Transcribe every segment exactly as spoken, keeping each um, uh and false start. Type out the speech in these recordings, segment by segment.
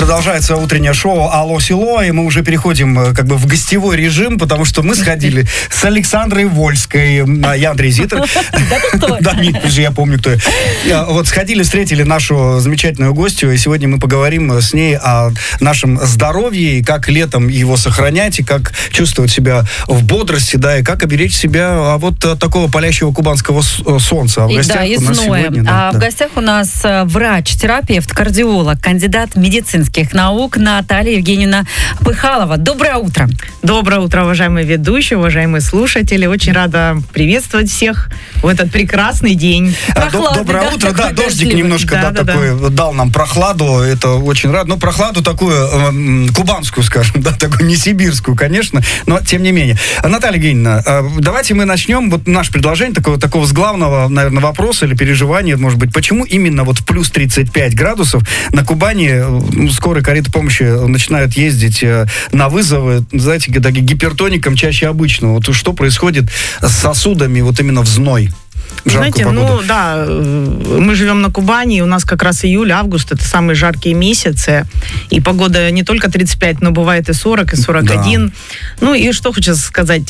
Продолжается утреннее шоу «Алло, село», и мы уже переходим как бы в гостевой режим, потому что мы сходили с Александрой Вольской. Я Андрей Зитер. Да, нет, я помню, кто я. Вот сходили, встретили нашу замечательную гостью, и сегодня мы поговорим с ней о нашем здоровье, и как летом его сохранять, и как чувствовать себя в бодрости, да, и как оберечь себя от такого палящего кубанского солнца. А в гостях да, и у нас сегодня, да, а да. в гостях у нас врач, терапевт, кардиолог, кандидат медицинских наук Наталья Евгеньевна Пыхалова. Доброе утро. Доброе утро, уважаемые ведущие, уважаемые слушатели. Очень рада приветствовать всех в этот прекрасный день. Прохладный, Доброе да, утро. Да, дождик дождливый. немножко да, да, да, такой да. дал нам прохладу. Это очень рад. Ну, прохладу такую э, кубанскую, скажем, да, такую не сибирскую, конечно, но тем не менее. Наталья Евгеньевна, э, давайте мы начнем. Вот наше предложение такого, такого с главного, наверное, вопроса или переживания, может быть, почему именно вот в плюс тридцать пять градусов на Кубани э, скорые кареты помощи начинают ездить э, на вызовы, знаете, такие гипертоникам чаще обычного. Вот что происходит с сосудами вот именно в зной? Знаете, ну да, мы живем на Кубани, и у нас как раз июль, август, это самые жаркие месяцы, и погода не только тридцать пять, но бывает и сорок, и сорок один. Да. Ну и что хочу сказать,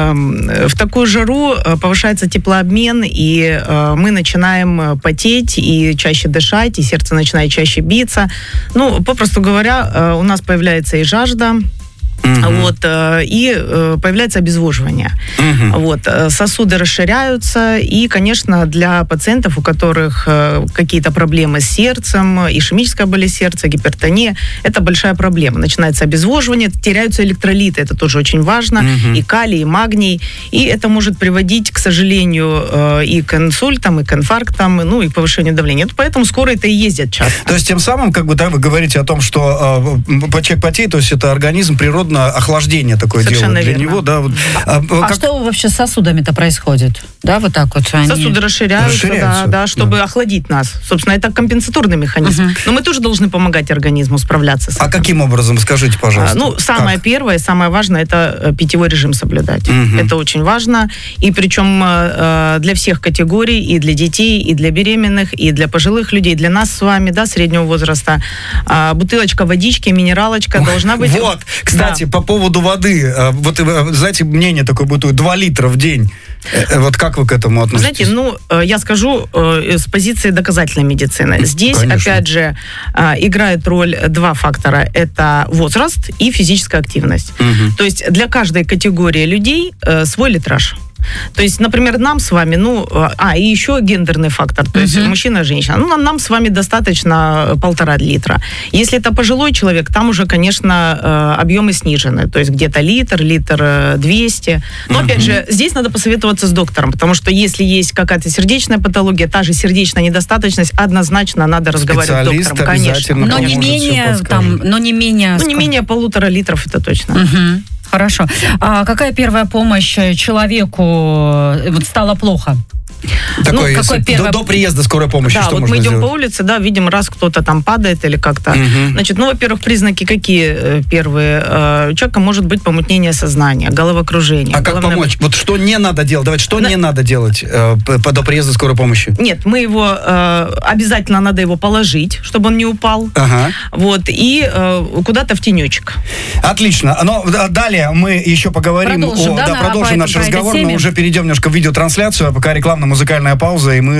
в такую жару повышается теплообмен, и мы начинаем потеть и чаще дышать, и сердце начинает чаще биться. Ну, попросту говоря, у нас появляется и жажда, Uh-huh. Вот, и появляется обезвоживание. Uh-huh. Вот, сосуды расширяются, и, конечно, для пациентов, у которых какие-то проблемы с сердцем, ишемическая болезнь сердца, гипертония, это большая проблема. Начинается обезвоживание, теряются электролиты, это тоже очень важно, uh-huh. и калий, и магний, и это может приводить, к сожалению, и к инсультам, и к инфарктам, ну, и к повышению давления. Поэтому скорые-то и ездят часто. То есть, тем самым, как бы, да, вы говорите о том, что э, человек потеет, то есть это организм природно охлаждение такое Совершенно делает для верно. него, да. Вот, а а, а как... что вообще с сосудами-то происходит? Да, вот так вот они... Сосуды расширяются, расширяются. Да, да, чтобы да. охладить нас. Собственно, это компенсаторный механизм. Uh-huh. Но мы тоже должны помогать организму справляться с этим. А каким образом? Скажите, пожалуйста. А, ну, самое как? первое, самое важное, это питьевой режим соблюдать. Uh-huh. Это очень важно. И причем э, для всех категорий, и для детей, и для беременных, и для пожилых людей, для нас с вами, да, среднего возраста. А, бутылочка водички, минералочка Ой, должна быть... Вот, кстати, да. по поводу воды. Вот, знаете, мнение такое бытует, два литра в день. Вот как вы к этому относитесь? Знаете, ну, я скажу с позиции доказательной медицины. Здесь, Конечно. опять же, играет роль два фактора. Это возраст и физическая активность. Угу. То есть для каждой категории людей свой литраж. То есть, например, нам с вами, ну, а, и еще гендерный фактор, то uh-huh. есть мужчина и женщина, ну, нам, нам с вами достаточно полтора литра. Если это пожилой человек, там уже, конечно, объемы снижены, то есть где-то литр, литр двести. Но, uh-huh. опять же, здесь надо посоветоваться с доктором, потому что если есть какая-то сердечная патология, та же сердечная недостаточность, однозначно надо разговаривать с доктором, конечно. Но не менее, там, но не менее... Ну, не менее полутора литров, это точно. Uh-huh. Хорошо. А какая первая помощь человеку вот стало плохо? Такой, ну, какой первый... до, до приезда скорой помощи, да, что вот можно мы идем сделать? по улице, да, видим, раз кто-то там падает или как-то. Угу. Значит, ну, во-первых, признаки какие первые? У человека может быть помутнение сознания, головокружение. А как головное... помочь? Вот что не надо делать? Давайте, что На... не надо делать э, до приезда скорой помощи? Нет, мы его, э, обязательно надо его положить, чтобы он не упал. Ага. Вот, и э, куда-то в тенечек. Отлично. Но далее мы еще поговорим, продолжим, о, да, да, на, продолжим по наш по разговор, теме. но уже перейдем немножко в видеотрансляцию, а пока рекламно-музыкальная пауза, и мы